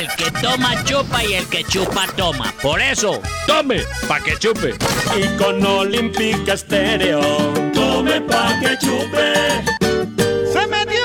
El que toma chupa y el que chupa toma. Por eso, tome pa' que chupe. Y con Olímpica Estéreo, tome pa' que chupe. ¡Se metió!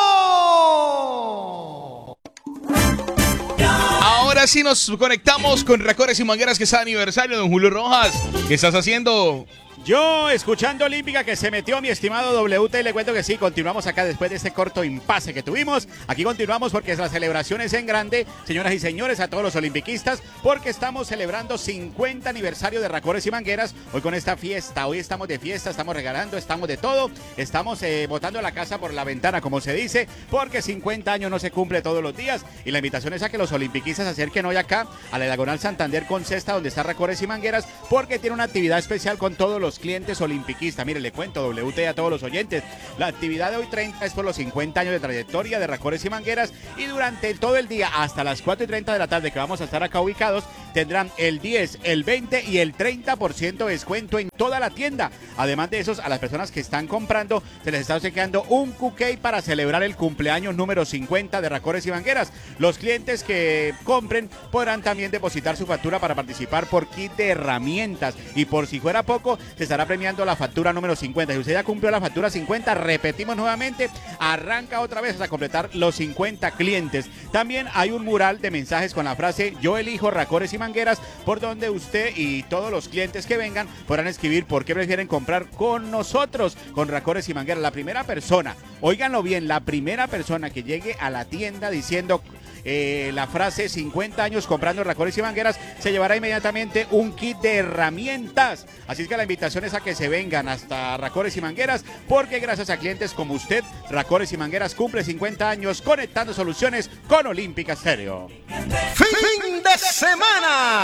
Ahora sí nos conectamos con Racores y Mangueras, que es aniversario. Don Julio Rojas, ¿qué estás haciendo? Yo, escuchando Olímpica, que se metió mi estimado WT, le cuento que sí, continuamos acá después de este corto impasse que tuvimos. Aquí continuamos porque la celebración es en grande, señoras y señores, a todos los olimpiquistas, porque estamos celebrando 50 aniversario de Racores y Mangueras. Hoy con esta fiesta, hoy estamos de fiesta, estamos regalando, estamos de todo, estamos botando la casa por la ventana, como se dice, porque 50 años no se cumple todos los días. Y la invitación es a que los olimpiquistas se acerquen hoy acá a la Diagonal Santander con Cesta, donde está Racores y Mangueras, porque tiene una actividad especial con todos los clientes olimpiquistas. Mire, le cuento, WT, a todos los oyentes, la actividad de hoy 30 es por los 50 años de trayectoria de Racores y Mangueras, y durante todo el día hasta las 4:30 de la tarde que vamos a estar acá ubicados, tendrán el 10, el 20 y el 30% de descuento en toda la tienda. Además de esos, a las personas que están comprando se les está obsequiando un cupcake para celebrar el cumpleaños número 50 de Racores y Mangueras. Los clientes que compren podrán también depositar su factura para participar por kit de herramientas, y por si fuera poco, se estará premiando la factura número 50. Si usted ya cumplió la factura 50, repetimos nuevamente, arranca otra vez hasta completar los 50 clientes. También hay un mural de mensajes con la frase "Yo elijo Racores y Mangueras", por donde usted y todos los clientes que vengan podrán escribir por qué prefieren comprar con nosotros, con Racores y Mangueras. La primera persona, óiganlo bien, la primera persona que llegue a la tienda diciendo la frase 50 años comprando Racores y Mangueras, se llevará inmediatamente un kit de herramientas. Así es que la invitación es a que se vengan hasta Racores y Mangueras, porque gracias a clientes como usted, Racores y Mangueras cumple 50 años conectando soluciones con Olímpica Estéreo. ¡Fin de semana!